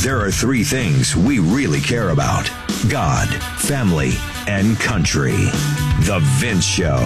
There are three things we really care about: God, family, and country. The Vince Show.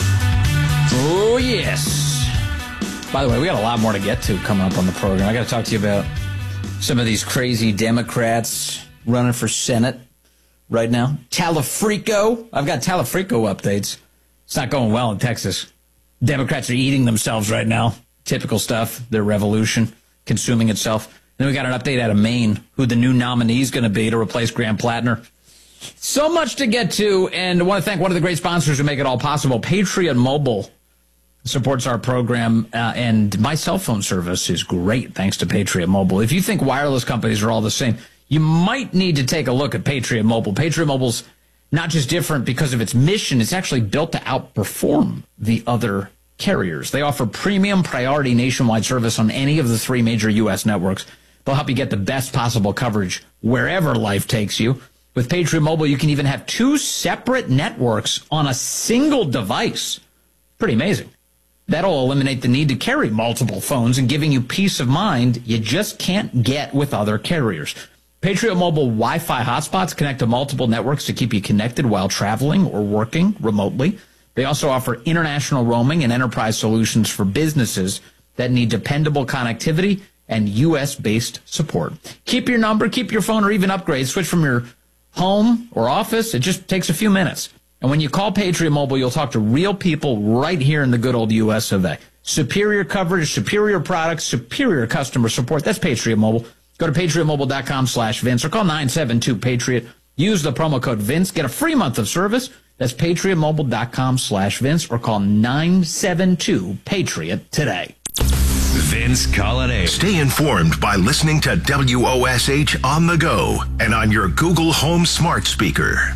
Oh, yes. By the way, we got a lot more to get to coming up on the program. I got to talk to you about some of these crazy Democrats running for Senate right now. Talafrico. I've got Talafrico updates. It's not going well in Texas. Democrats are eating themselves right now. Typical stuff. Their revolution consuming itself. Then we got an update out of Maine, who the new nominee is going to be to replace Graham Plattner. So much to get to, and I want to thank one of the great sponsors who make it all possible. Patriot Mobile supports our program, and my cell phone service is great thanks to Patriot Mobile. If you think wireless companies are all the same, you might need to take a look at Patriot Mobile. Patriot Mobile's not just different because of its mission, it's actually built to outperform the other carriers. They offer premium priority nationwide service on any of the three major U.S. networks. They'll help you get the best possible coverage wherever life takes you. With Patriot Mobile, you can even have two separate networks on a single device. Pretty amazing. That'll eliminate the need to carry multiple phones and giving you peace of mind you just can't get with other carriers. Patriot Mobile Wi-Fi hotspots connect to multiple networks to keep you connected while traveling or working remotely. They also offer international roaming and enterprise solutions for businesses that need dependable connectivity and U.S.-based support. Keep your number, keep your phone, or even upgrade. Switch from your home or office. It just takes a few minutes. And when you call Patriot Mobile, you'll talk to real people right here in the good old U.S. of A. Superior coverage, superior products, superior customer support. That's Patriot Mobile. Go to patriotmobile.com/Vince or call 972-PATRIOT. Use the promo code Vince. Get a free month of service. That's patriotmobile.com/Vince or call 972-PATRIOT today. Vince Colonnade. Stay informed by listening to WOSH on the go and on your Google Home smart speaker.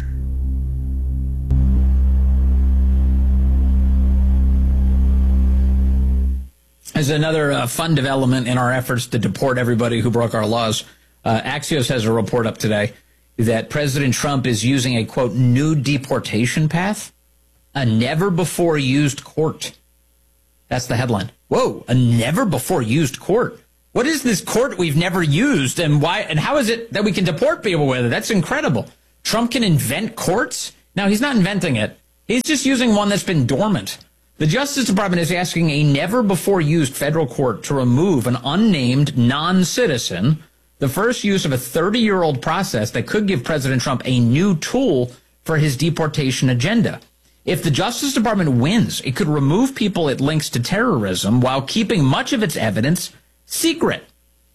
As another fun development in our efforts to deport everybody who broke our laws, Axios has a report up today that President Trump is using a, quote, new deportation path, a never-before-used court. That's the headline. Whoa, a never-before-used court. What is this court we've never used, and why? And how is it that we can deport people with it? That's incredible. Trump can invent courts? Now, he's not inventing it. He's just using one that's been dormant. The Justice Department is asking a never-before-used federal court to remove an unnamed non-citizen, the first use of a 30-year-old process that could give President Trump a new tool for his deportation agenda. If the Justice Department wins, it could remove people it links to terrorism while keeping much of its evidence secret.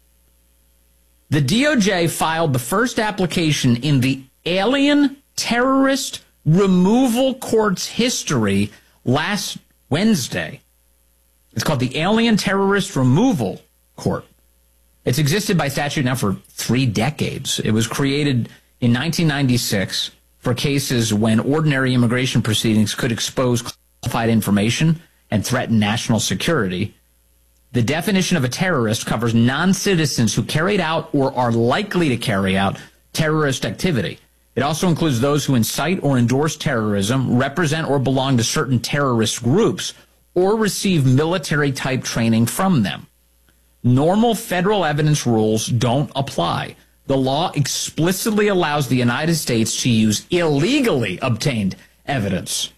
The DOJ filed the first application in the Alien Terrorist Removal Court's history last Wednesday. It's called the Alien Terrorist Removal Court. It's existed by statute now for 3 decades. It was created in 1996 for cases when ordinary immigration proceedings could expose classified information and threaten national security. The definition of a terrorist covers non-citizens who carried out or are likely to carry out terrorist activity. It also includes those who incite or endorse terrorism, represent or belong to certain terrorist groups, or receive military-type training from them. Normal federal evidence rules don't apply. The law explicitly allows the United States to use illegally obtained evidence.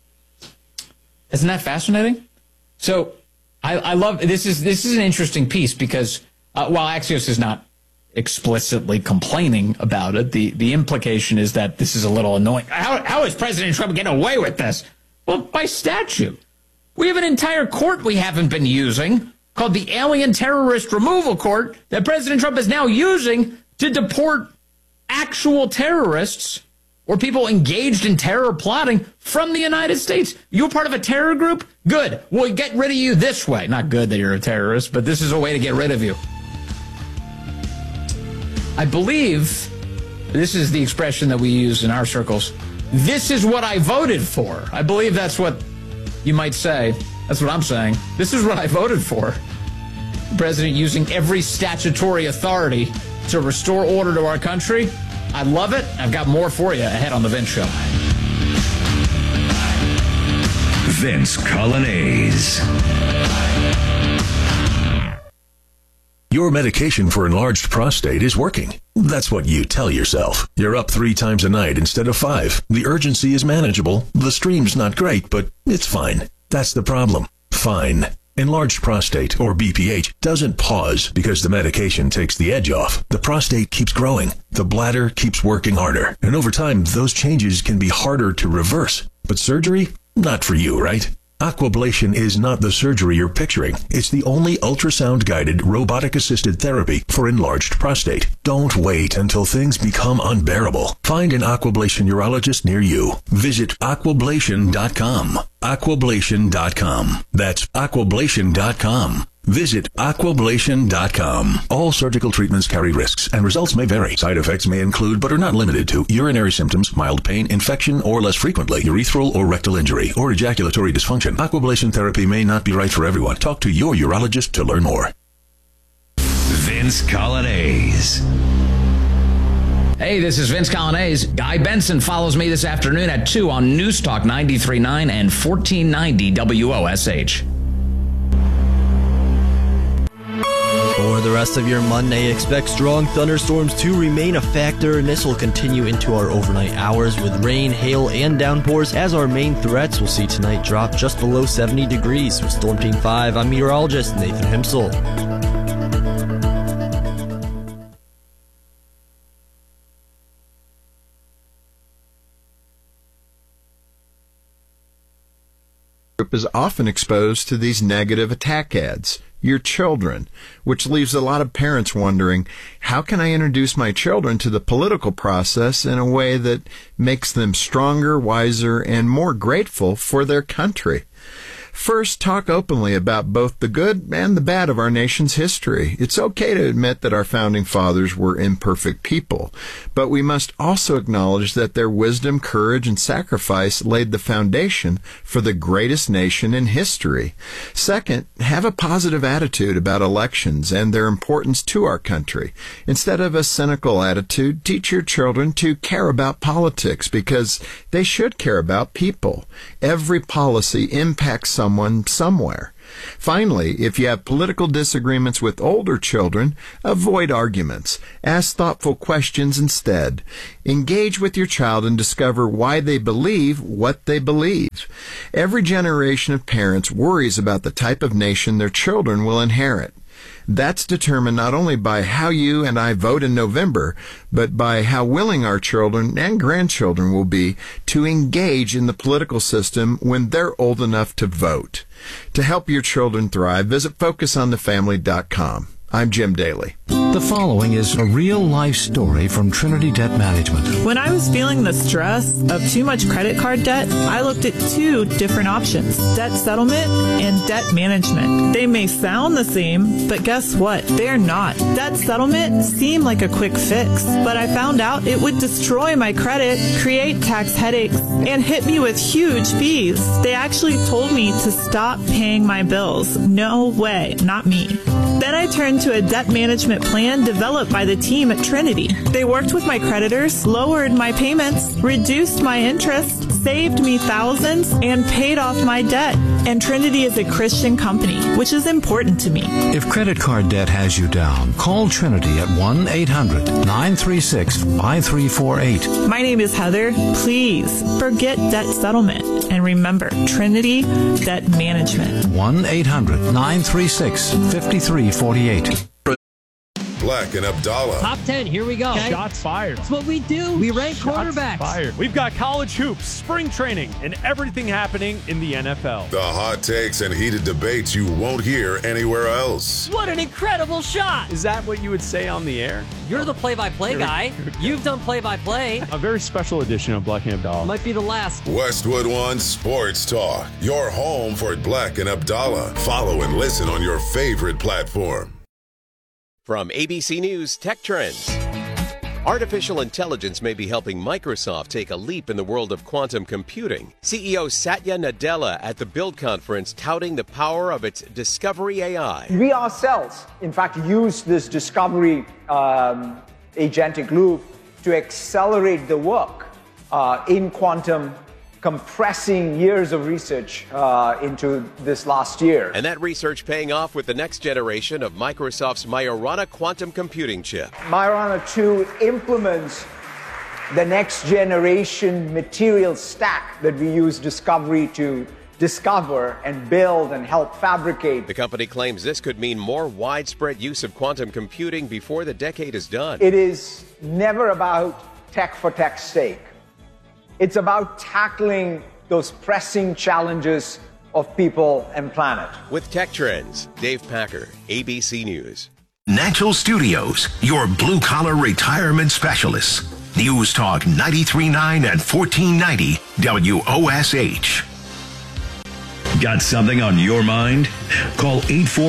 Isn't that fascinating? So I love this is an interesting piece because while Axios is not explicitly complaining about it, the implication is that this is a little annoying. How is President Trump getting away with this? Well, by statute. We have an entire court we haven't been using called the Alien Terrorist Removal Court that President Trump is now using to deport actual terrorists or people engaged in terror plotting from the United States. You're part of a terror group? Good. We'll get rid of you this way. Not good that you're a terrorist, but this is a way to get rid of you. I believe this is the expression that we use in our circles. This is what I voted for. I believe that's what you might say. That's what I'm saying. This is what I voted for. The president using every statutory authority to restore order to our country. I love it. I've got more for you ahead on The Vince Show. Vince Colonnade. Your medication for enlarged prostate is working. That's what you tell yourself. You're up 3 times a night instead of 5. The urgency is manageable. The stream's not great, but it's fine. That's the problem. Fine. Enlarged prostate, or BPH, doesn't pause because the medication takes the edge off. The prostate keeps growing. The bladder keeps working harder. And over time, those changes can be harder to reverse. But surgery? Not for you, right? Aquablation is not the surgery you're picturing. It's the only ultrasound-guided, robotic-assisted therapy for enlarged prostate. Don't wait until things become unbearable. Find an Aquablation urologist near you. Visit aquablation.com. Aquablation.com. That's aquablation.com. Visit aquablation.com. All surgical treatments carry risks, and results may vary. Side effects may include, but are not limited to, urinary symptoms, mild pain, infection, or less frequently, urethral or rectal injury, or ejaculatory dysfunction. Aquablation therapy may not be right for everyone. Talk to your urologist to learn more. Vince Colonnese. Hey, this is Vince Colonnese. Guy Benson follows me this afternoon at 2 on News Talk 93.9 and 1490 WOSH. For the rest of your Monday, expect strong thunderstorms to remain a factor, and this will continue into our overnight hours with rain, hail, and downpours as our main threats. We'll see tonight drop just below 70 degrees. With Storm Team 5, I'm meteorologist Nathan Himsel. Group is often exposed to these negative attack ads, your children, which leaves a lot of parents wondering, how can I introduce my children to the political process in a way that makes them stronger, wiser, and more grateful for their country? First, talk openly about both the good and the bad of our nation's history. It's okay to admit that our founding fathers were imperfect people, but we must also acknowledge that their wisdom, courage, and sacrifice laid the foundation for the greatest nation in history. Second, have a positive attitude about elections and their importance to our country. Instead of a cynical attitude, teach your children to care about politics because they should care about people. Every policy impacts someone somewhere. Finally, if you have political disagreements with older children, avoid arguments. Ask thoughtful questions instead. Engage with your child and discover why they believe what they believe. Every generation of parents worries about the type of nation their children will inherit. That's determined not only by how you and I vote in November, but by how willing our children and grandchildren will be to engage in the political system when they're old enough to vote. To help your children thrive, visit FocusOnTheFamily.com. I'm Jim Daly. The following is a real-life story from Trinity Debt Management. When I was feeling the stress of too much credit card debt, I looked at 2 different options, debt settlement and debt management. They may sound the same, but guess what? They're not. Debt settlement seemed like a quick fix, but I found out it would destroy my credit, create tax headaches, and hit me with huge fees. They actually told me to stop paying my bills. No way, not me. Then I turned to a debt management plan developed by the team at Trinity. They worked with my creditors, lowered my payments, reduced my interest, saved me thousands, and paid off my debt. And Trinity is a Christian company, which is important to me. If credit card debt has you down, call Trinity at 1-800-936-5348. My name is Heather. Please forget debt settlement. And remember, Trinity Debt Management. 1-800-936-5348. Black and Abdallah. Top 10, here we go. Okay. Shots fired. That's what we do. We rank quarterbacks. Fired. We've got college hoops, spring training, and everything happening in the NFL. The hot takes and heated debates you won't hear anywhere else. What an incredible shot. Is that what you would say on the air? You're the play-by-play guy. You've done play-by-play. A very special edition of Black and Abdallah. Might be the last. Westwood One Sports Talk. Your home for Black and Abdallah. Follow and listen on your favorite platform. From ABC News Tech Trends. Artificial intelligence may be helping Microsoft take a leap in the world of quantum computing. CEO Satya Nadella at the Build conference touting the power of its Discovery AI. We ourselves, in fact, use this Discovery agentic loop to accelerate the work in quantum compressing years of research into this last year. And that research paying off with the next generation of Microsoft's Majorana quantum computing chip. Majorana 2 implements the next generation material stack that we use Discovery to discover and build and help fabricate. The company claims this could mean more widespread use of quantum computing before the decade is done. It is never about tech for tech's sake. It's about tackling those pressing challenges of people and planet. With Tech Trends, Dave Packer, ABC News. Natural Studios, your blue-collar retirement specialists. News Talk 93.9 and 1490 WOSH. Got something on your mind? Call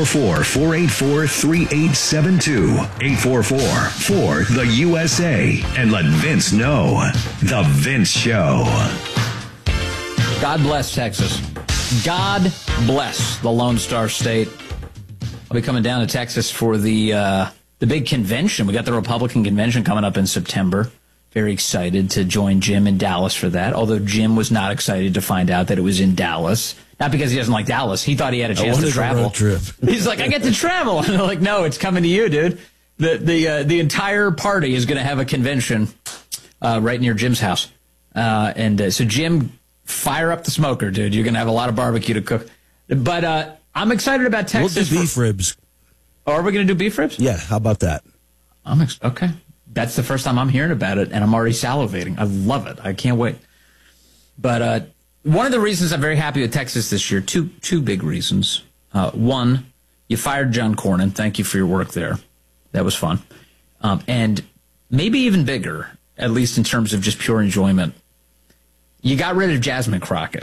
844-484-3872. 844-4-THE-USA. And let Vince know. The Vince Show. God bless Texas. God bless the Lone Star State. I'll be coming down to Texas for the big convention. We got the Republican convention coming up in September. Very excited to join Jim in Dallas for that, although Jim was not excited to find out that it was in Dallas. Not because he doesn't like Dallas. He thought he had a chance to travel. Road trip. He's like, I get to travel. And they're like, no, it's coming to you, dude. The entire party is going to have a convention right near Jim's house. So Jim, fire up the smoker, dude. You're going to have a lot of barbecue to cook. But I'm excited about Texas. We'll do beef ribs. Oh, are we going to do beef ribs? Yeah, how about that? Okay. That's the first time I'm hearing about it, and I'm already salivating. I love it. I can't wait. But one of the reasons I'm very happy with Texas this year, two big reasons. One, you fired John Cornyn. Thank you for your work there. That was fun. And maybe even bigger, at least in terms of just pure enjoyment, you got rid of Jasmine Crockett.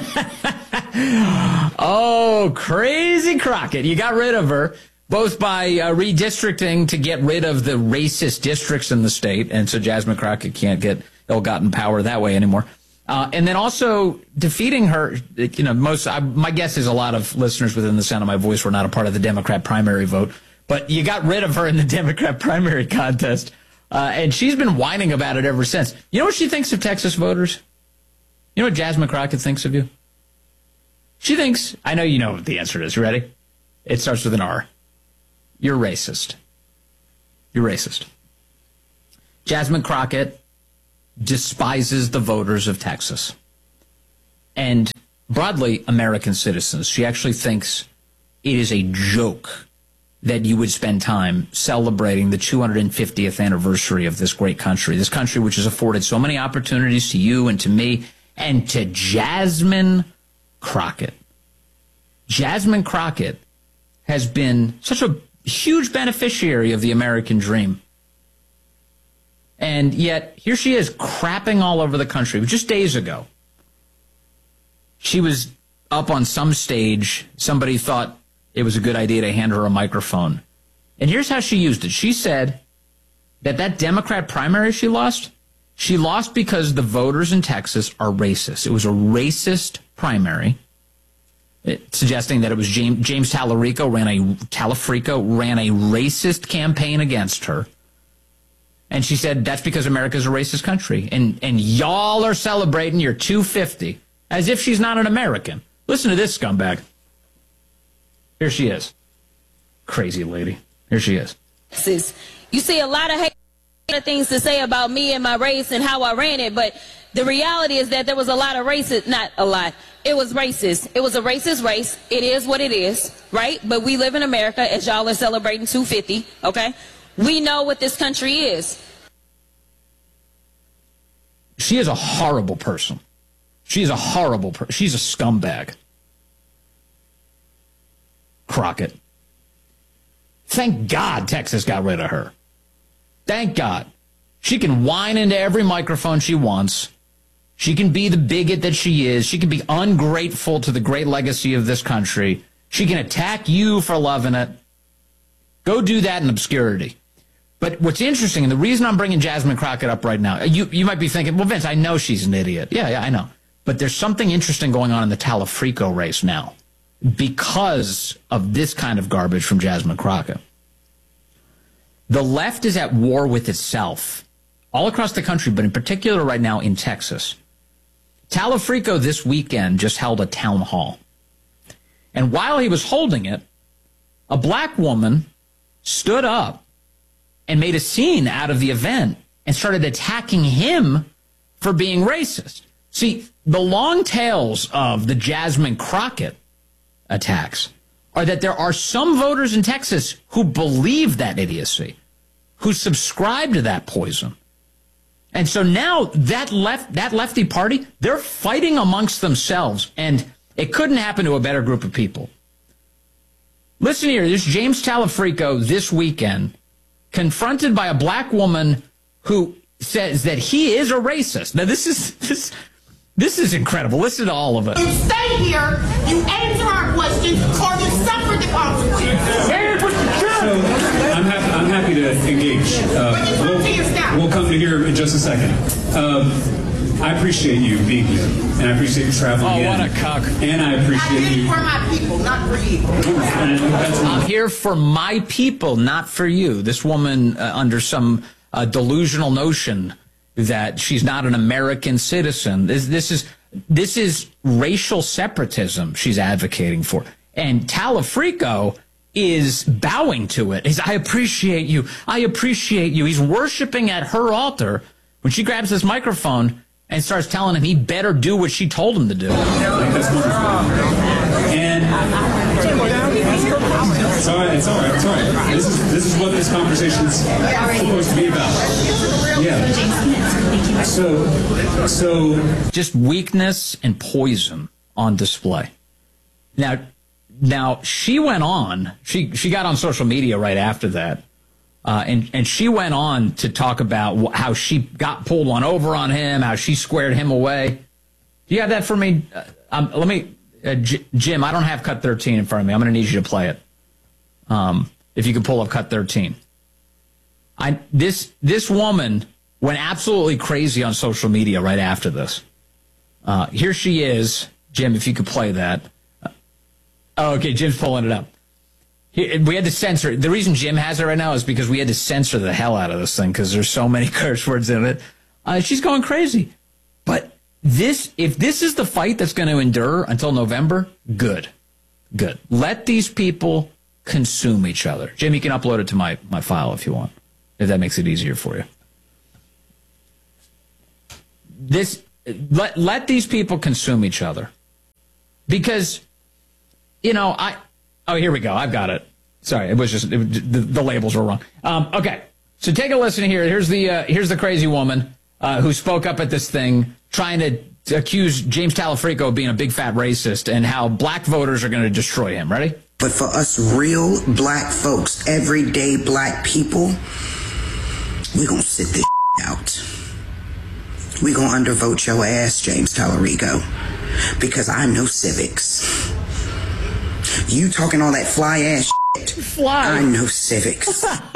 Oh, crazy Crockett. You got rid of her. Both by redistricting to get rid of the racist districts in the state, and so Jasmine Crockett can't get ill-gotten power that way anymore. And then also defeating her. My guess is a lot of listeners within the sound of my voice were not a part of the Democrat primary vote, but you got rid of her in the Democrat primary contest, and she's been whining about it ever since. You know what she thinks of Texas voters? You know what Jasmine Crockett thinks of you? She thinks, I know you know what the answer is. You ready? It starts with an R. You're racist. You're racist. Jasmine Crockett despises the voters of Texas and broadly American citizens. She actually thinks it is a joke that you would spend time celebrating the 250th anniversary of this great country, this country which has afforded so many opportunities to you and to me and to Jasmine Crockett. Jasmine Crockett has been such a huge beneficiary of the American dream. And yet, here she is crapping all over the country. Just days ago, she was up on some stage. Somebody thought it was a good idea to hand her a microphone. And here's how she used it. She said that Democrat primary she lost because the voters in Texas are racist. It was a racist primary. Suggesting that it was James Talarico ran a racist campaign against her. And she said that's because America's a racist country. And y'all are celebrating your 250 as if she's not an American. Listen to this scumbag. Here she is. Crazy lady. Here she is. You see a lot of things to say about me and my race and how I ran it, but the reality is that there was a lot of racist, not a lot. It was racist. It was a racist race. It is what it is, right? But we live in America, as y'all are celebrating 250, okay? We know what this country is. She is a horrible person. She's a horrible person. She's a scumbag. Crockett. Thank God Texas got rid of her. Thank God. She can whine into every microphone she wants. She can be the bigot that she is. She can be ungrateful to the great legacy of this country. She can attack you for loving it. Go do that in obscurity. But what's interesting, and the reason I'm bringing Jasmine Crockett up right now, you might be thinking, well, Vince, I know she's an idiot. Yeah, I know. But there's something interesting going on in the Talafrico race now because of this kind of garbage from Jasmine Crockett. The left is at war with itself all across the country, but in particular right now in Texas. Talafrico this weekend just held a town hall. And while he was holding it, a black woman stood up and made a scene out of the event and started attacking him for being racist. See, the long tails of the Jasmine Crockett attacks are that there are some voters in Texas who believe that idiocy, who subscribe to that poison. And so now that lefty party, they're fighting amongst themselves, and it couldn't happen to a better group of people. Listen here, this James Talafrico this weekend, confronted by a black woman who says that he is a racist. Now, this is incredible. Listen to all of it. You stay here, you answer our questions, or you suffer the consequences. So I'm happy to engage. We'll come to here in just a second. I appreciate you being here, and I appreciate you traveling in. Oh, what a cuck. And I appreciate you. I'm here for my people, not for you. I'm here for my people, not for you. This woman, under some delusional notion that she's not an American citizen. This is racial separatism she's advocating for. And Talafrico is bowing to it. I appreciate you. I appreciate you. He's worshiping at her altar when she grabs this microphone and starts telling him he better do what she told him to do. That's wonderful. And it's all right. It's all right. It's all right. This is what this conversation's supposed to be about. Yeah. So just weakness and poison on display. Now she went on. She got on social media right after that, and she went on to talk about how she got pulled one over on him, how she squared him away. Do you have that for me? Let me, Jim. I don't have cut 13 in front of me. I'm going to need you to play it. If you could pull up cut 13. This woman went absolutely crazy on social media right after this. Here she is, Jim. If you could play that. Oh, okay, Jim's pulling it up. We had to censor it. The reason Jim has it right now is because we had to censor the hell out of this thing because there's so many curse words in it. She's going crazy. But if this is the fight that's going to endure until November, good. Let these people consume each other. Jim, you can upload it to my file if you want, if that makes it easier for you. Let these people consume each other. Because, here we go. I've got it. Sorry, it was just the labels were wrong. Okay, so take a listen here. Here's the crazy woman who spoke up at this thing, trying to accuse James Talafrico of being a big fat racist and how black voters are going to destroy him. Ready? But for us real black folks, everyday black people, we're going to sit this out. We're going to undervote your ass, James Talarico, because I know civics. You talking all that fly ass shit. I know civics.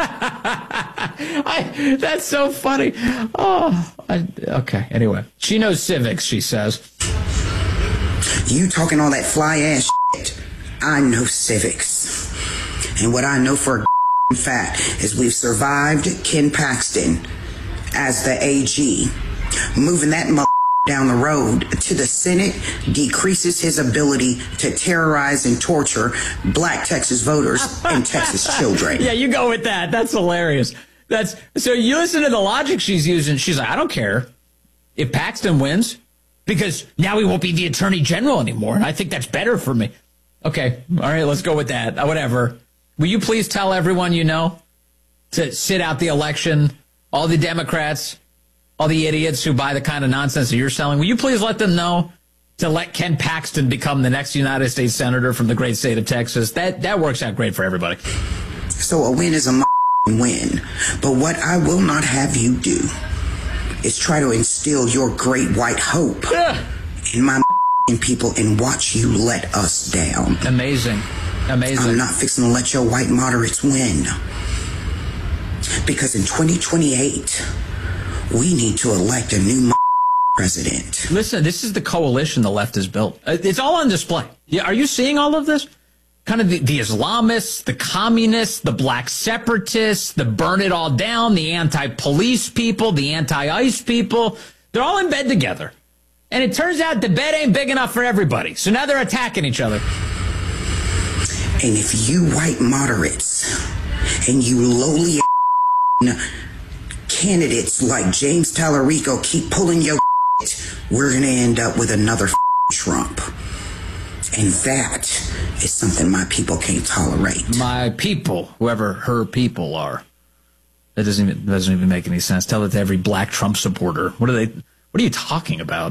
That's so funny. Okay, anyway. She knows civics, she says. You talking all that fly ass shit. I know civics. And what I know for a fact is we've survived Ken Paxton as the AG. Moving that down the road to the Senate decreases his ability to terrorize and torture black Texas voters and Texas children. Yeah, you go with that. That's hilarious. So you listen to the logic she's using. She's like, I don't care if Paxton wins because now he won't be the attorney general anymore. And I think that's better for me. Okay. All right. Let's go with that. Whatever. Will you please tell everyone you know to sit out the election? All the Democrats, all the idiots who buy the kind of nonsense that you're selling, will you please let them know to let Ken Paxton become the next United States Senator from the great state of Texas? That works out great for everybody. So a win is a win. But what I will not have you do is try to instill your great white hope in my people and watch you let us down. Amazing. I'm not fixing to let your white moderates win. Because in 2028... we need to elect a new president. Listen, this is the coalition the left has built. It's all on display. Are you seeing all of this? Kind of the Islamists, the communists, the black separatists, the burn it all down, the anti-police people, the anti-ICE people. They're all in bed together. And it turns out the bed ain't big enough for everybody. So now they're attacking each other. And if you white moderates and you lowly candidates like James Tallarico keep pulling your we're going to end up with another Trump. And that is something my people can't tolerate. My people, whoever her people are. That doesn't even make any sense. Tell it to every black Trump supporter. What are you talking about?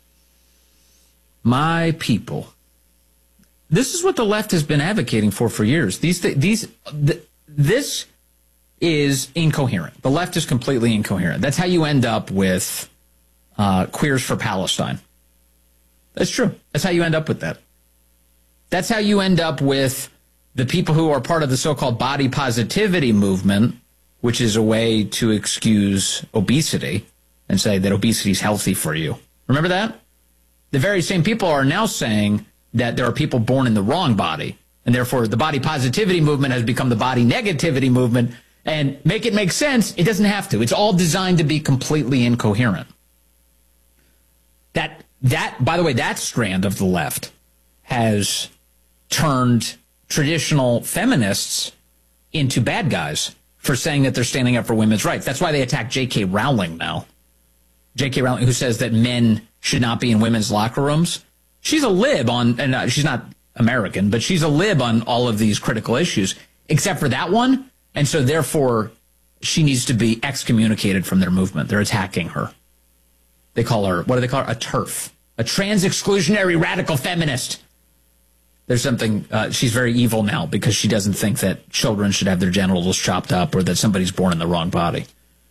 My people. This is what the left has been advocating for years. This is incoherent. The left is completely incoherent. That's how you end up with Queers for Palestine. That's true. That's how you end up with that. That's how you end up with the people who are part of the so-called body positivity movement, which is a way to excuse obesity and say that obesity is healthy for you. Remember that? The very same people are now saying that there are people born in the wrong body, and therefore the body positivity movement has become the body negativity movement. And make it make sense, it doesn't have to. It's all designed to be completely incoherent. That, by the way, that strand of the left has turned traditional feminists into bad guys for saying that they're standing up for women's rights. That's why they attack J.K. Rowling now. J.K. Rowling, who says that men should not be in women's locker rooms. She's a lib on, and she's not American, but she's a lib on all of these critical issues, except for that one. And so therefore, she needs to be excommunicated from their movement. They're attacking her. They call her, what do they call her? A TERF, a trans-exclusionary radical feminist. There's something, she's very evil now because she doesn't think that children should have their genitals chopped up or that somebody's born in the wrong body.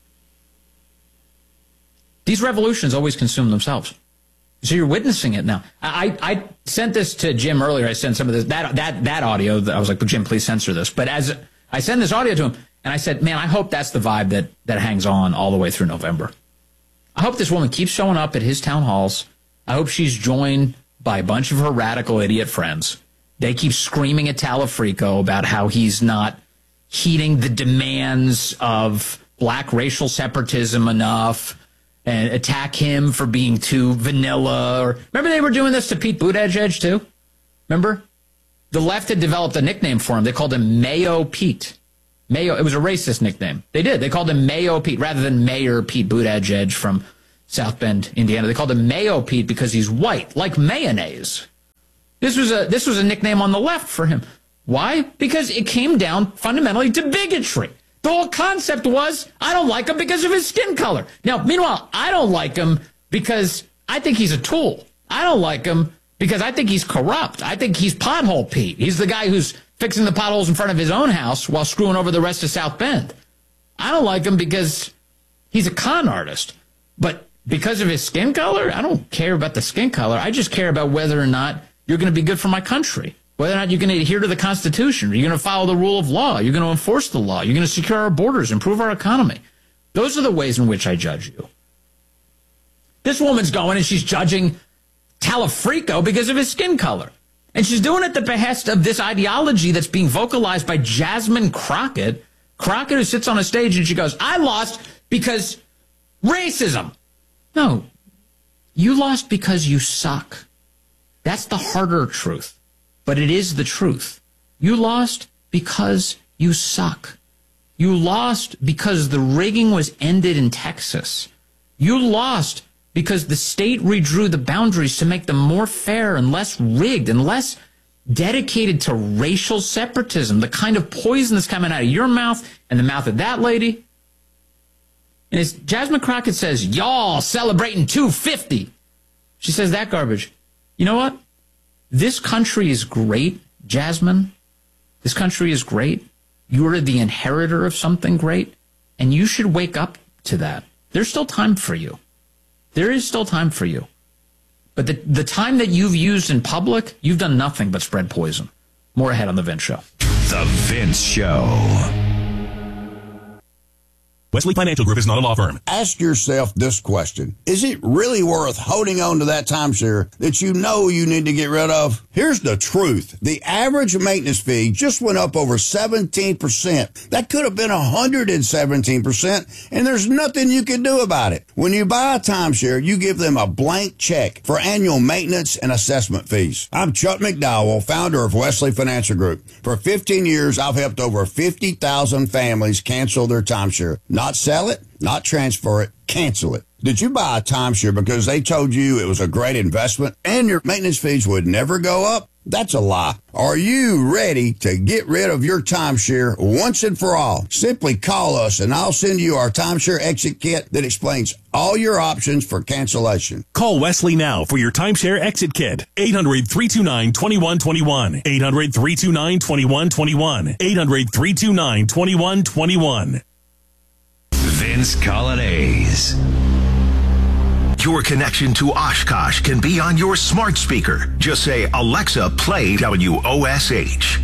These revolutions always consume themselves. So you're witnessing it now. I sent this to Jim earlier. I sent some of this, that audio. I was like, Jim, please censor this. But as I sent this audio to him, and I said, man, I hope that's the vibe that hangs on all the way through November. I hope this woman keeps showing up at his town halls. I hope she's joined by a bunch of her radical idiot friends. They keep screaming at Tallarico about how he's not heeding the demands of black racial separatism enough and attack him for being too vanilla. Or remember they were doing this to Pete Buttigieg too? Remember? The left had developed a nickname for him. They called him Mayo Pete. Mayo, it was a racist nickname. They did. They called him Mayo Pete rather than Mayor Pete Buttigieg from South Bend, Indiana. They called him Mayo Pete because he's white, like mayonnaise. This was a nickname on the left for him. Why? Because it came down fundamentally to bigotry. The whole concept was, I don't like him because of his skin color. Now, meanwhile, I don't like him because I think he's a tool. I don't like him because I think he's corrupt. I think he's Pothole Pete. He's the guy who's fixing the potholes in front of his own house while screwing over the rest of South Bend. I don't like him because he's a con artist. But because of his skin color, I don't care about the skin color. I just care about whether or not you're going to be good for my country, whether or not you're going to adhere to the Constitution, or you're going to follow the rule of law, you're going to enforce the law, you're going to secure our borders, improve our economy. Those are the ways in which I judge you. This woman's going and she's judging Tallarico because of his skin color. And she's doing it at the behest of this ideology that's being vocalized by Jasmine Crockett. Crockett, who sits on a stage and she goes, I lost because racism. No, you lost because you suck. That's the harder truth, but it is the truth. You lost because you suck. You lost because the rigging was ended in Texas. You lost because the state redrew the boundaries to make them more fair and less rigged and less dedicated to racial separatism, the kind of poison that's coming out of your mouth and the mouth of that lady. And as Jasmine Crockett says, y'all celebrating 250. She says that garbage. You know what? This country is great, Jasmine. This country is great. You are the inheritor of something great, and you should wake up to that. There's still time for you. There is still time for you. But the time that you've used in public, you've done nothing but spread poison. More ahead on The Vince Show. The Vince Show. Wesley Financial Group is not a law firm. Ask yourself this question. Is it really worth holding on to that timeshare that you know you need to get rid of? Here's the truth. The average maintenance fee just went up over 17%. That could have been 117%, and there's nothing you can do about it. When you buy a timeshare, you give them a blank check for annual maintenance and assessment fees. I'm Chuck McDowell, founder of Wesley Financial Group. For 15 years, I've helped over 50,000 families cancel their timeshare. Not sell it, not transfer it, cancel it. Did you buy a timeshare because they told you it was a great investment and your maintenance fees would never go up? That's a lie. Are you ready to get rid of your timeshare once and for all? Simply call us and I'll send you our timeshare exit kit that explains all your options for cancellation. Call Wesley now for your timeshare exit kit. 800-329-2121. 800-329-2121. 800-329-2121. Vince Colonnese. Your connection to Oshkosh can be on your smart speaker. Just say, Alexa, play WOSH.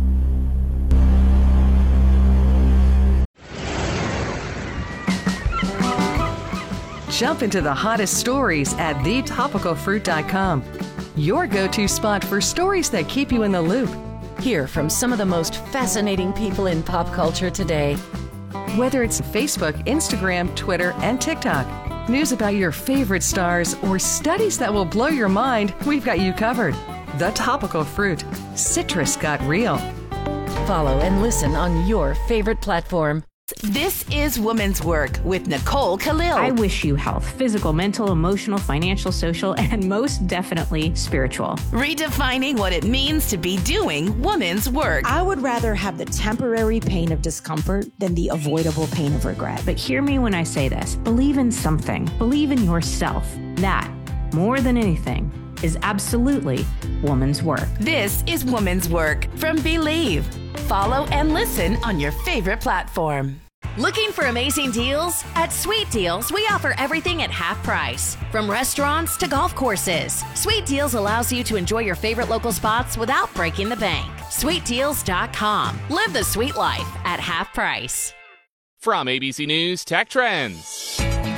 Jump into the hottest stories at thetopicalfruit.com. Your go-to spot for stories that keep you in the loop. Hear from some of the most fascinating people in pop culture today. Whether it's Facebook, Instagram, Twitter, and TikTok, news about your favorite stars, or studies that will blow your mind, we've got you covered. The Topical Fruit. Citrus got real. Follow and listen on your favorite platform. This is Woman's Work with Nicole Khalil. I wish you health, physical, mental, emotional, financial, social, and most definitely spiritual. Redefining what it means to be doing woman's work. I would rather have the temporary pain of discomfort than the avoidable pain of regret. But hear me when I say this. Believe in something. Believe in yourself. That, more than anything, is absolutely woman's work. This is Woman's Work from Believe. Follow and listen on your favorite platform. Looking for amazing deals? At Sweet Deals, we offer everything at half price. From restaurants to golf courses, Sweet Deals allows you to enjoy your favorite local spots without breaking the bank. SweetDeals.com. Live the sweet life at half price. From ABC News Tech Trends.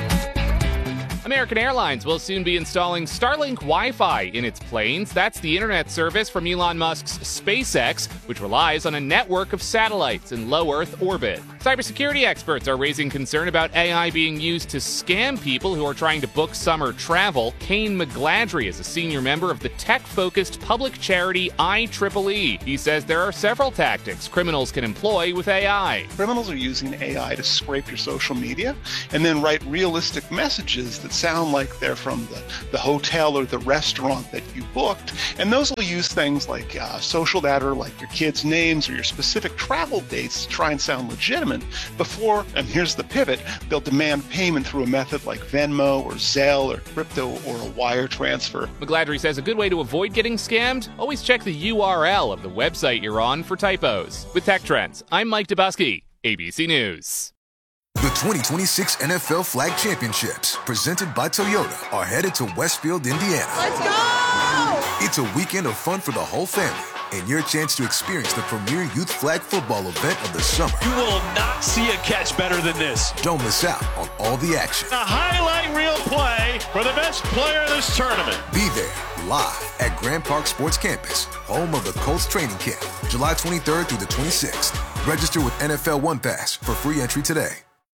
American Airlines will soon be installing Starlink Wi-Fi in its planes. That's the internet service from Elon Musk's SpaceX, which relies on a network of satellites in low Earth orbit. Cybersecurity experts are raising concern about AI being used to scam people who are trying to book summer travel. Kane McGladrey is a senior member of the tech-focused public charity IEEE. He says there are several tactics criminals can employ with AI. Criminals are using AI to scrape your social media and then write realistic messages that sound like they're from the hotel or the restaurant that you booked. And those will use things like social data, like your kids' names or your specific travel dates to try and sound legitimate before, and here's the pivot, they'll demand payment through a method like Venmo or Zelle or crypto or a wire transfer. McGladrey says a good way to avoid getting scammed, always check the URL of the website you're on for typos. With Tech Trends, I'm Mike Dubusky, ABC News. The 2026 NFL Flag Championships, presented by Toyota, are headed to Westfield, Indiana. Let's go! It's a weekend of fun for the whole family and your chance to experience the premier youth flag football event of the summer. You will not see a catch better than this. Don't miss out on all the action. A highlight reel play for the best player of this tournament. Be there live at Grand Park Sports Campus, home of the Colts training camp, July 23rd through the 26th. Register with NFL One Pass for free entry today.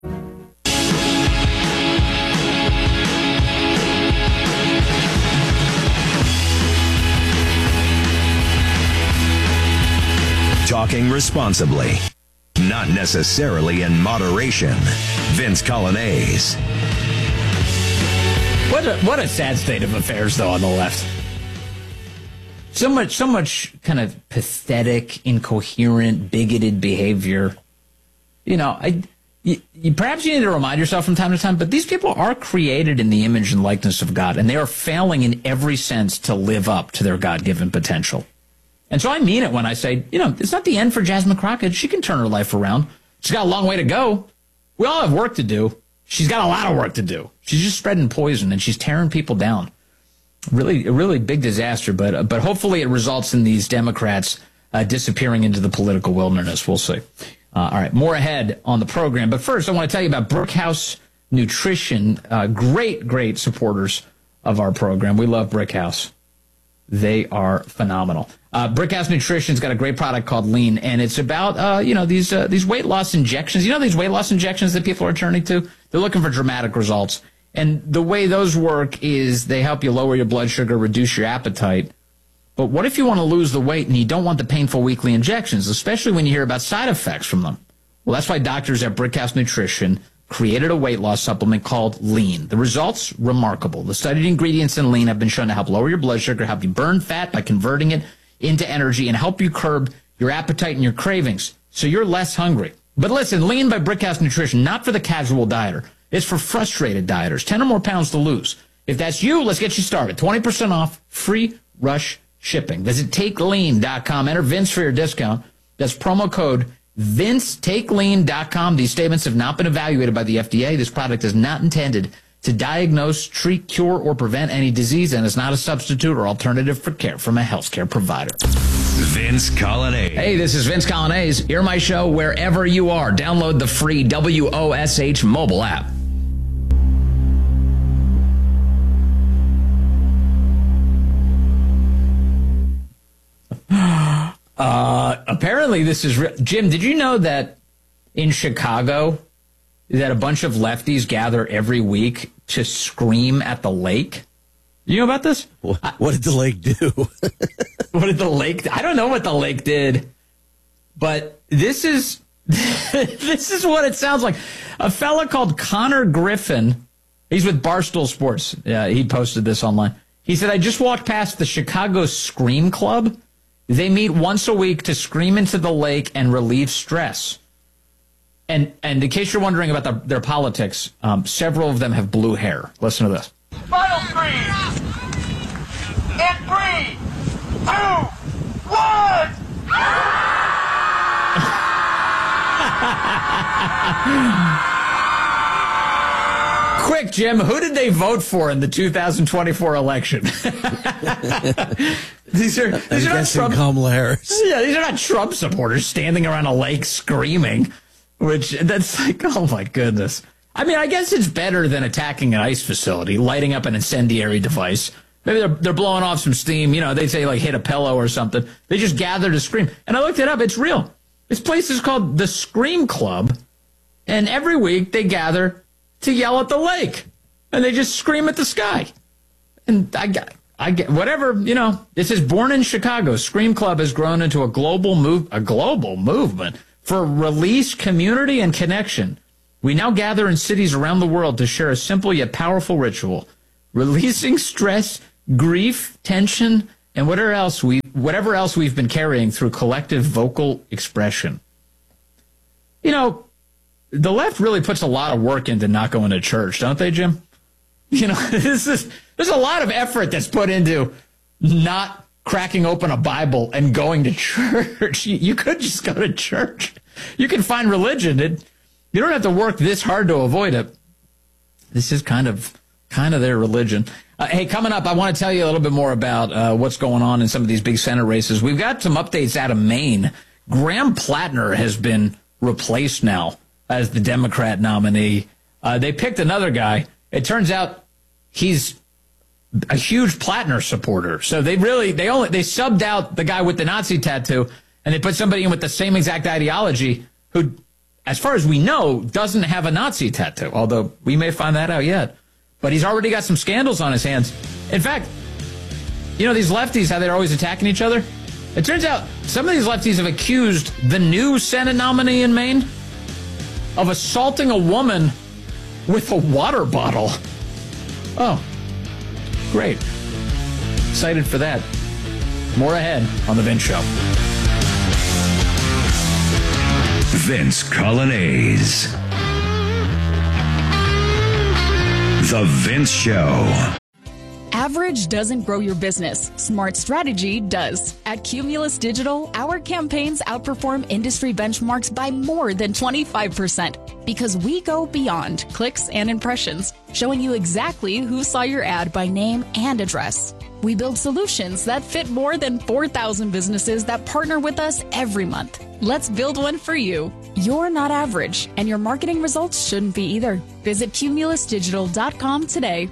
Talking responsibly, not necessarily in moderation. Vince Colonnese. What a sad state of affairs, though, on the left. So much kind of pathetic, incoherent, bigoted behavior. You know, perhaps you need to remind yourself from time to time, but these people are created in the image and likeness of God, and they are failing in every sense to live up to their God-given potential. And so I mean it when I say, you know, it's not the end for Jasmine Crockett. She can turn her life around. She's got a long way to go. We all have work to do. She's got a lot of work to do. She's just spreading poison, and she's tearing people down. Really big disaster, but hopefully it results in these Democrats disappearing into the political wilderness. We'll see. All right, more ahead on the program. But first, I want to tell you about Brickhouse Nutrition. Great supporters of our program. We love Brickhouse. They are phenomenal. Brickhouse Nutrition's got a great product called Lean, and it's about these weight loss injections. You know these weight loss injections that people are turning to? They're looking for dramatic results. And the way those work is they help you lower your blood sugar, reduce your appetite. But what if you want to lose the weight and you don't want the painful weekly injections, especially when you hear about side effects from them? Well, that's why doctors at Brickhouse Nutrition created a weight loss supplement called Lean. The results, remarkable. The studied ingredients in Lean have been shown to help lower your blood sugar, help you burn fat by converting it into energy, and help you curb your appetite and your cravings so you're less hungry. But listen, Lean by Brickhouse Nutrition, not for the casual dieter. It's for frustrated dieters, 10 or more pounds to lose. If that's you, let's get you started. 20% off, free rush shipping. Visit TakeLean.com. Enter Vince for your discount. That's promo code Vince. TakeLean.com. These statements have not been evaluated by the FDA. This product is not intended to diagnose, treat, cure, or prevent any disease, and is not a substitute or alternative for care from a healthcare provider. Vince Colonnese. Hey, this is Vince Colonnese. Hear my show wherever you are. Download the free WOSH mobile app. Apparently this is real. Jim, did you know that in Chicago that a bunch of lefties gather every week to scream at the lake? You know about this? What did the lake do? What did the lake? I don't know what the lake did, but this is what it sounds like. A fella called Connor Griffin, he's with Barstool Sports. Yeah, he posted this online. He said, I just walked past the Chicago Scream Club. They meet once a week to scream into the lake and relieve stress. And in case you're wondering about their politics, several of them have blue hair. Listen to this. Final scream! In 3, 2, 1! Quick, Jim, who did they vote for in the 2024 election? These are not Trump. Kamala Harris. Yeah, these are not Trump supporters standing around a lake screaming, that's like, oh my goodness. I mean, I guess it's better than attacking an ICE facility, lighting up an incendiary device. Maybe they're blowing off some steam. You know, they say like hit a pillow or something. They just gather to scream. And I looked it up. It's real. This place is called the Scream Club. And every week they gather to yell at the lake. And they just scream at the sky. And I get whatever, you know, this is born in Chicago. Scream Club has grown into a global movement for release, community, and connection. We now gather in cities around the world to share a simple yet powerful ritual, releasing stress, grief, tension, and whatever else we've been carrying through collective vocal expression. You know, the left really puts a lot of work into not going to church, don't they, Jim? You know, there's a lot of effort that's put into not cracking open a Bible and going to church. You could just go to church. You can find religion. You don't have to work this hard to avoid it. This is kind of their religion. Hey, coming up, I want to tell you a little bit more about what's going on in some of these big Senate races. We've got some updates out of Maine. Graham Plattner has been replaced now as the Democrat nominee. They picked another guy. It turns out he's a huge Plattner supporter. So they subbed out the guy with the Nazi tattoo, and they put somebody in with the same exact ideology who, as far as we know, doesn't have a Nazi tattoo, although we may find that out yet. But he's already got some scandals on his hands. In fact, you know these lefties, how they're always attacking each other? It turns out some of these lefties have accused the new Senate nominee in Maine of assaulting a woman with a water bottle. Oh, great. Excited for that. More ahead on The Vince Show. Vince Colonnese. The Vince Show. Average doesn't grow your business. Smart strategy does. At Cumulus Digital, our campaigns outperform industry benchmarks by more than 25% because we go beyond clicks and impressions, showing you exactly who saw your ad by name and address. We build solutions that fit more than 4,000 businesses that partner with us every month. Let's build one for you. You're not average, and your marketing results shouldn't be either. Visit cumulusdigital.com today.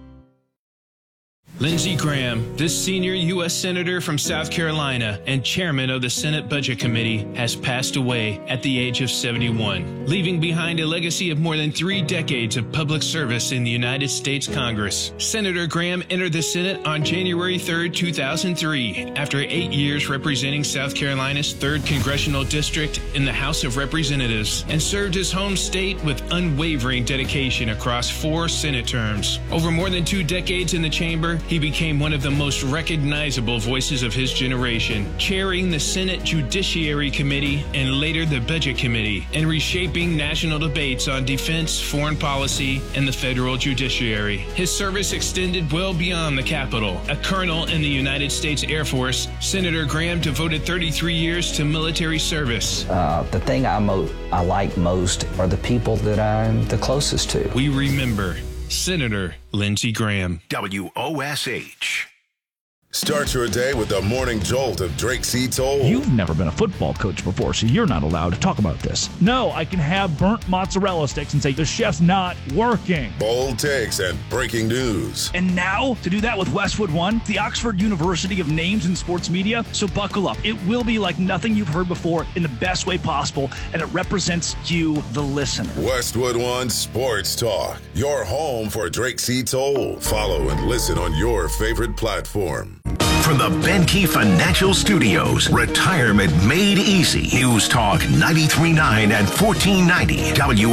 Lindsey Graham, this senior U.S. Senator from South Carolina and chairman of the Senate Budget Committee, has passed away at the age of 71, leaving behind a legacy of more than 3 decades of public service in the United States Congress. Senator Graham entered the Senate on January 3, 2003, after 8 years representing South Carolina's 3rd Congressional District in the House of Representatives, and served his home state with unwavering dedication across 4 Senate terms. Over more than 2 decades in the chamber, he became one of the most recognizable voices of his generation, chairing the Senate Judiciary Committee and later the Budget Committee, and reshaping national debates on defense, foreign policy, and the federal judiciary. His service extended well beyond the Capitol. A colonel in the United States Air Force, Senator Graham devoted 33 years to military service. The thing I like most are the people that I'm the closest to. We remember Senator Lindsey Graham. WOSH. Start your day with the morning jolt of Drake C. Toll. You've never been a football coach before, so you're not allowed to talk about this. No, I can have burnt mozzarella sticks and say the chef's not working. Bold takes and breaking news. And now, to do that with Westwood One, the Oxford University of Names in Sports Media, so buckle up. It will be like nothing you've heard before in the best way possible, and it represents you, the listener. Westwood One Sports Talk, your home for Drake C. Toll. Follow and listen on your favorite platform. From the Benkey Financial Studios, retirement made easy. News Talk 93.9 and 1490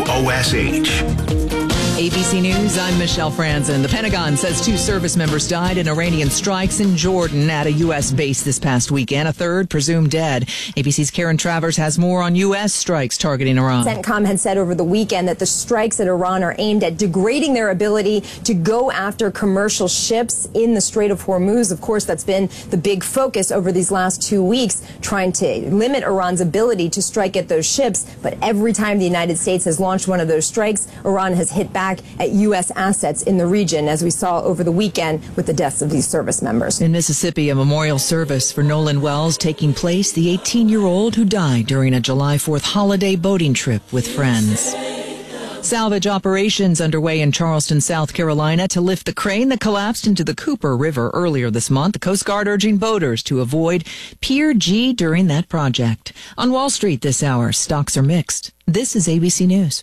WOSH. ABC News, I'm Michelle Franzen. The Pentagon says 2 service members died in Iranian strikes in Jordan at a U.S. base this past weekend. A third presumed dead. ABC's Karen Travers has more on U.S. strikes targeting Iran. CENTCOM had said over the weekend that the strikes at Iran are aimed at degrading their ability to go after commercial ships in the Strait of Hormuz. Of course, that's been the big focus over these last 2 weeks, trying to limit Iran's ability to strike at those ships. But every time the United States has launched one of those strikes, Iran has hit back at U.S. assets in the region, as we saw over the weekend with the deaths of these service members. In Mississippi, a memorial service for Nolan Wells taking place, the 18-year-old who died during a July 4th holiday boating trip with friends. Salvage operations underway in Charleston, South Carolina to lift the crane that collapsed into the Cooper River earlier this month. The Coast Guard urging boaters to avoid Pier G during that project. On Wall Street this hour, stocks are mixed. This is ABC News.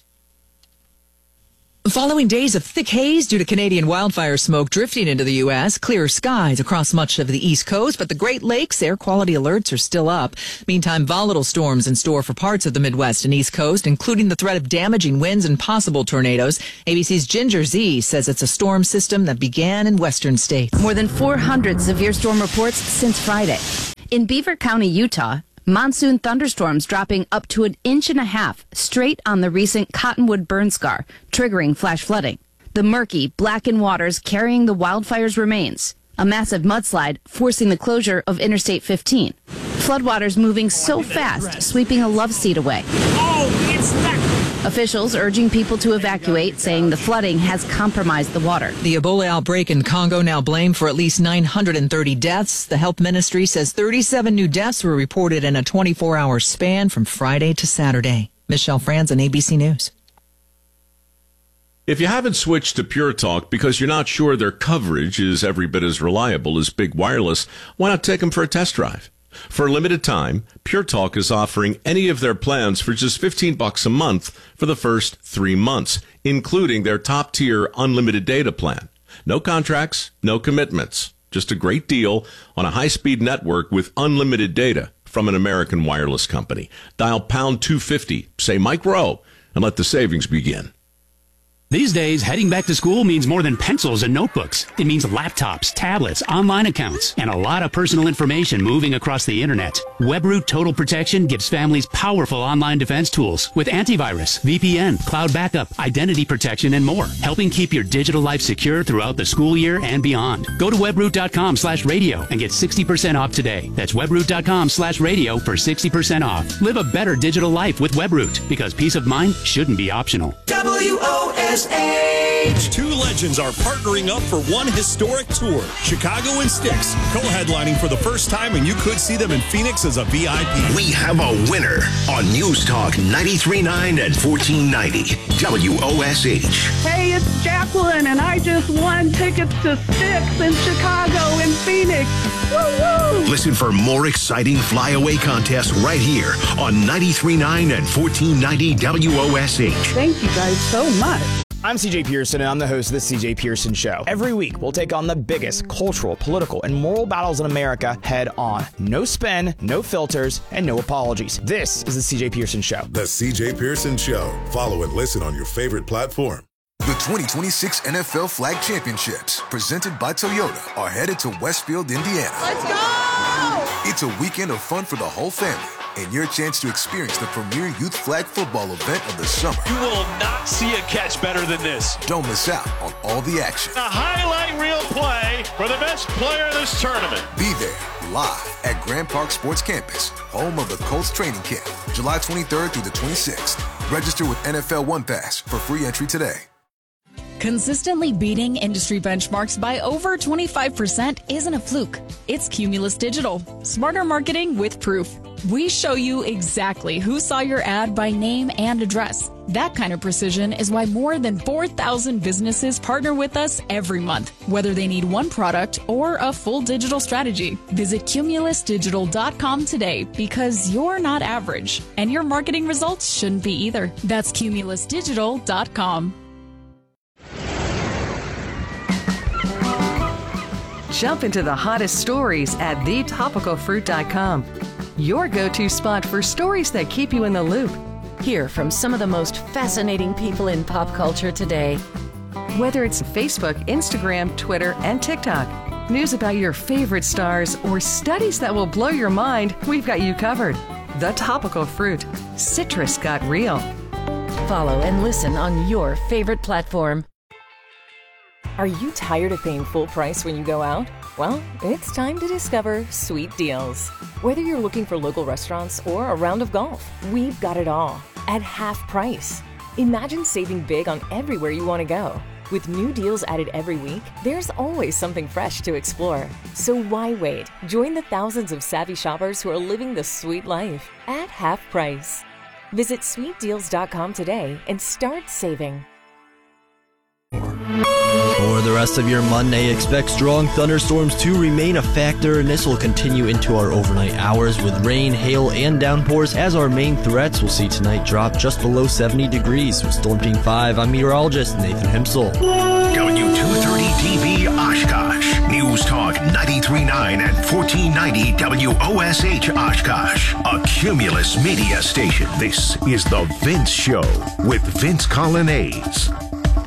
Following days of thick haze due to Canadian wildfire smoke drifting into the U.S., clear skies across much of the East Coast, but the Great Lakes air quality alerts are still up. Meantime, volatile storms in store for parts of the Midwest and East Coast, including the threat of damaging winds and possible tornadoes. ABC's Ginger Z says it's a storm system that began in western states. More than 400 severe storm reports since Friday. In Beaver County, Utah, monsoon thunderstorms dropping up to 1.5 inches straight on the recent Cottonwood burn scar, triggering flash flooding. The murky, blackened waters carrying the wildfire's remains. A massive mudslide forcing the closure of Interstate 15. Floodwaters moving so fast, sweeping a love seat away. Oh, it's that. Officials urging people to evacuate, saying the flooding has compromised the water. The Ebola outbreak in Congo now blamed for at least 930 deaths. The health ministry says 37 new deaths were reported in a 24-hour span from Friday to Saturday. Michelle Franzen, ABC News. If you haven't switched to Pure Talk because you're not sure their coverage is every bit as reliable as Big Wireless, why not take them for a test drive? For a limited time, Pure Talk is offering any of their plans for just $15 a month for the first 3 months, including their top-tier unlimited data plan. No contracts, no commitments. Just a great deal on a high-speed network with unlimited data from an American wireless company. Dial pound 250, say Mike Rowe, and let the savings begin. These days, heading back to school means more than pencils and notebooks. It means laptops, tablets, online accounts, and a lot of personal information moving across the internet. WebRoot Total Protection gives families powerful online defense tools with antivirus, VPN, cloud backup, identity protection, and more, helping keep your digital life secure throughout the school year and beyond. Go to webroot.com/radio and get 60% off today. That's webroot.com/radio for 60% off. Live a better digital life with WebRoot, because peace of mind shouldn't be optional. WOSH. WOSH. Two legends are partnering up for one historic tour. Chicago and Styx, co-headlining for the first time, and you could see them in Phoenix as a VIP. We have a winner on News Talk 93.9 and 1490 WOSH. Hey, it's Jacqueline, and I just won tickets to Styx in Chicago and Phoenix. Woo-woo! Listen for more exciting flyaway contests right here on 93.9 and 1490 WOSH. Thank you guys so much. I'm CJ Pearson, and I'm the host of The CJ Pearson Show. Every week, we'll take on the biggest cultural, political, and moral battles in America head on. No spin, no filters, and no apologies. This is The CJ Pearson Show. The CJ Pearson Show. Follow and listen on your favorite platform. The 2026 NFL Flag Championships, presented by Toyota, are headed to Westfield, Indiana. Let's go! It's a weekend of fun for the whole family, and your chance to experience the premier youth flag football event of the summer. You will not see a catch better than this. Don't miss out on all the action. A highlight reel play for the best player in this tournament. Be there live at Grand Park Sports Campus, home of the Colts training camp, July 23rd through the 26th. Register with NFL One Pass for free entry today. Consistently beating industry benchmarks by over 25% isn't a fluke. It's Cumulus Digital. Smarter marketing with proof. We show you exactly who saw your ad by name and address. That kind of precision is why more than 4,000 businesses partner with us every month, whether they need one product or a full digital strategy. Visit cumulusdigital.com today, because you're not average, and your marketing results shouldn't be either. That's cumulusdigital.com. Jump into the hottest stories at thetopicalfruit.com. Your go-to spot for stories that keep you in the loop. Hear from some of the most fascinating people in pop culture today. Whether it's Facebook, Instagram, Twitter, and TikTok, news about your favorite stars, or studies that will blow your mind, we've got you covered. The Topical Fruit. Citrus got real. Follow and listen on your favorite platform. Are you tired of paying full price when you go out? Well, it's time to discover Sweet Deals. Whether you're looking for local restaurants or a round of golf, we've got it all at half price. Imagine saving big on everywhere you want to go. With new deals added every week, there's always something fresh to explore. So why wait? Join the thousands of savvy shoppers who are living the sweet life at half price. Visit sweetdeals.com today and start saving. For the rest of your Monday, expect strong thunderstorms to remain a factor, and this will continue into our overnight hours with rain, hail, and downpours as our main threats. We'll see tonight drop just below 70 degrees. With Storm Team 5, I'm meteorologist Nathan Himsel. W230 TV Oshkosh. News Talk 93.9 and 1490 WOSH Oshkosh. A Cumulus media station. This is The Vince Show with Vince Colonnese.